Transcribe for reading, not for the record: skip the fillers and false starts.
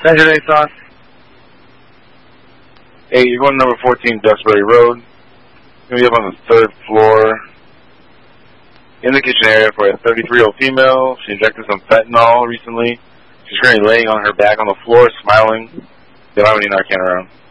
Saturday thoughts? Hey, you're going to number 14 Duxbury Road. You're going to be up on the 3rd floor. In the kitchen area for a 33-year-old female. She injected some fentanyl recently. She's currently laying on her back on the floor, smiling. They don't have any Narcan around.